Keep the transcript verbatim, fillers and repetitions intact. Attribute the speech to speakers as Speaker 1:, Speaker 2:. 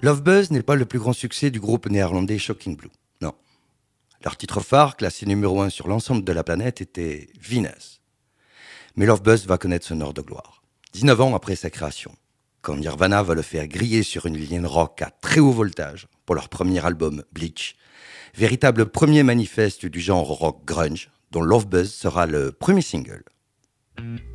Speaker 1: Love Buzz n'est pas le plus grand succès du groupe néerlandais Shocking Blue. Non. Leur titre phare, classé numéro un sur l'ensemble de la planète, était Venus. Mais Love Buzz va connaître son heure de gloire. dix-neuf ans après sa création, quand Nirvana va le faire griller sur une ligne rock à très haut voltage pour leur premier album Bleach, véritable premier manifeste du genre rock grunge, dont Love Buzz sera le premier single.